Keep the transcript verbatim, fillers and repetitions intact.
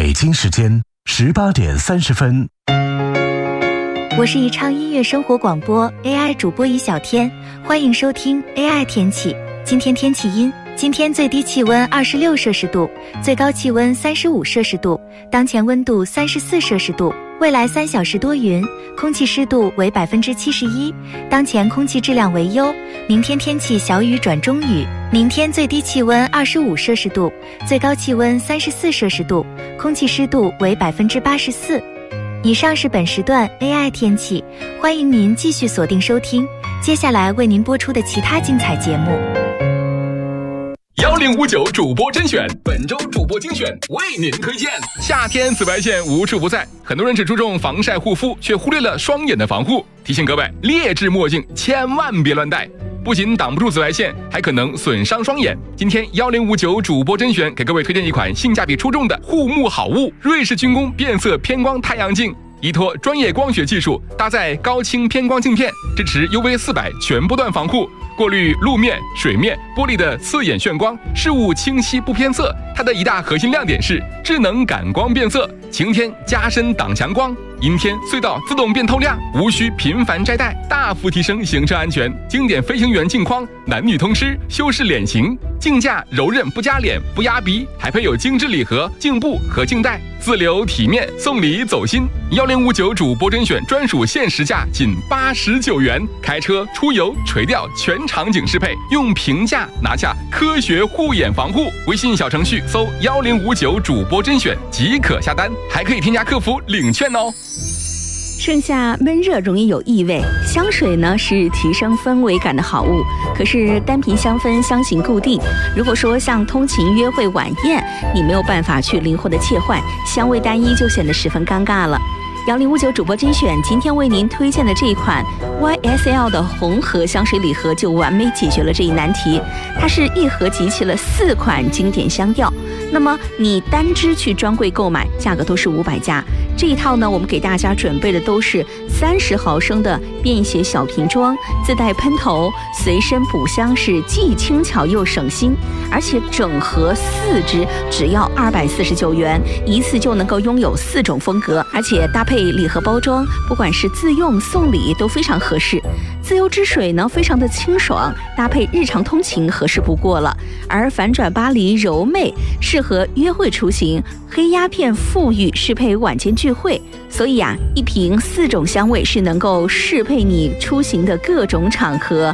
北京时间十八点三十分。 我是宜昌音乐生活广播 A I 主播宜小天，欢迎收听 A I 天气。今天天气阴，今天最低气温二十六摄氏度，最高气温三十五摄氏度，当前温度三十四摄氏度。未来三小时多云，空气湿度为百分之七十一，当前空气质量为优。明天天气小雨转中雨，明天最低气温二十五摄氏度，最高气温三十四摄氏度，空气湿度为百分之八十四。以上是本时段 A I 天气，欢迎您继续锁定收听，接下来为您播出的其他精彩节目。 幺零五九主播甄选，本周主播精选为您推荐。夏天紫外线无处不在，很多人只注重防晒护肤，却忽略了双眼的防护。提醒各位，劣质墨镜千万别乱戴，不仅挡不住紫外线，还可能损伤双眼。今天幺零五九主播甄选给各位推荐一款性价比出众的护目好物——瑞士军工变色偏光太阳镜。依托专业光学技术，搭载高清偏光镜片，支持 U V 四百 全波段防护，过滤路面、水面、玻璃的刺眼眩光，事物清晰不偏色。它的一大核心亮点是智能感光变色，晴天加深挡强光，阴天隧道自动变透亮，无需频繁摘戴，大幅提升行车安全。经典飞行员镜框，男女通吃，修饰脸型，镜架柔韧不夹脸不压鼻，还配有精致礼盒、镜布和镜带，自留体面，送礼走心。幺零五九主播甄选专属限时价仅八十九元，开车出游垂钓全场景适配，用平价拿下科学护眼防护。微信小程序搜幺零五九主播甄选即可下单，还可以添加客服领券哦。 盛夏闷热容易有异味，香水呢是提升氛围感的好物，可是单瓶香氛香型固定，如果说像通勤、约会、晚宴，你没有办法去灵活的切换，香味单一就显得十分尴尬了。幺零五九主播甄选今天为您推荐的这一款 Y S L 的红盒香水礼盒就完美解决了这一难题，它是一盒集齐了四款经典香调，那么你单支去专柜购买，价格都是五百加。这一套呢，我们给大家准备的都是三十毫升的便携小瓶装，自带喷头，随身补香，是既轻巧又省心。而且整盒四支只要二百四十九元，一次就能够拥有四种风格，而且搭配礼盒包装，不管是自用送礼都非常合适。自由之水呢，非常的清爽，搭配日常通勤合适不过了。而反转巴黎柔媚适合约会出行，黑鸦片馥郁适配晚间聚会。所以啊，一瓶四种香味是能够适配你出行的各种场合，